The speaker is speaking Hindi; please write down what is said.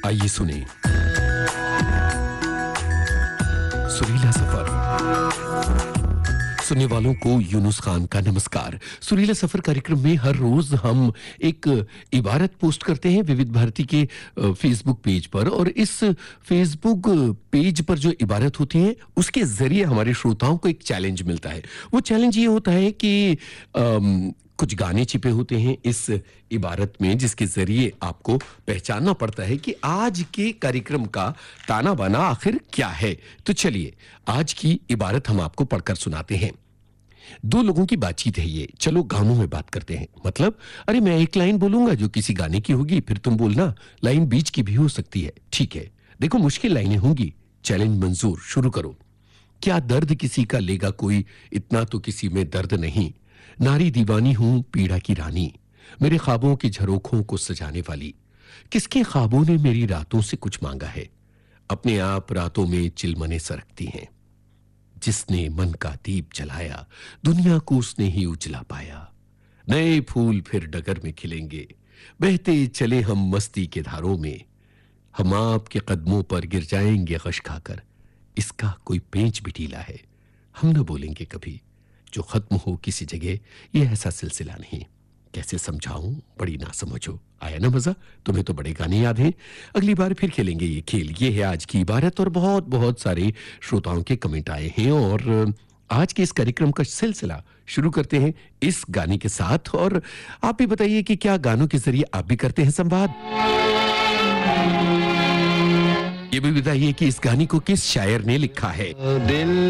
आइए सुने सुरीला सफर। सुनने वालों को यूनुस खान का नमस्कार। सुरीला सफर कार्यक्रम में हर रोज हम एक इबारत पोस्ट करते हैं विविध भारती के फेसबुक पेज पर, और इस फेसबुक पेज पर जो इबारत होती है उसके जरिए हमारे श्रोताओं को एक चैलेंज मिलता है। वो चैलेंज ये होता है कि कुछ गाने छिपे होते हैं इस इबारत में, जिसके जरिए आपको पहचानना पड़ता है कि आज के कार्यक्रम का ताना बाना आखिर क्या है। तो चलिए आज की इबारत हम आपको पढ़कर सुनाते हैं। दो लोगों की बातचीत है ये, चलो गानों में बात करते हैं। मतलब अरे मैं एक लाइन बोलूंगा जो किसी गाने की होगी, फिर तुम बोलना। लाइन बीच की भी हो सकती है, ठीक है। देखो मुश्किल लाइनें होंगी, चैलेंज मंजूर, शुरू करो। क्या दर्द किसी का लेगा कोई, इतना तो किसी में दर्द नहीं। नारी दीवानी हूं पीड़ा की रानी, मेरे ख्वाबों के झरोखों को सजाने वाली। किसके ख्वाबों ने मेरी रातों से कुछ मांगा है, अपने आप रातों में चिलमने सरकती हैं। जिसने मन का दीप जलाया, दुनिया को उसने ही उजला पाया। नए फूल फिर डगर में खिलेंगे, बहते चले हम मस्ती के धारों में। हम आपके कदमों पर गिर जाएंगे गश खाकर, इसका कोई पेंच भी ढीला है। हम न बोलेंगे कभी जो खत्म हो किसी जगह, ये ऐसा सिलसिला नहीं। कैसे समझाऊं, बड़ी ना समझो। आया ना मजा? तुम्हें तो बड़े गाने याद हैं। अगली बार फिर खेलेंगे ये खेल। ये है आज की इबारत, और बहुत बहुत सारे श्रोताओं के कमेंट आए हैं। और आज के इस कार्यक्रम का सिलसिला शुरू करते हैं इस गाने के साथ। और आप भी बताइए कि क्या गानों के जरिए आप भी करते हैं संवाद। ये भी बताइए कि इस गाने को किस शायर ने लिखा है। दिल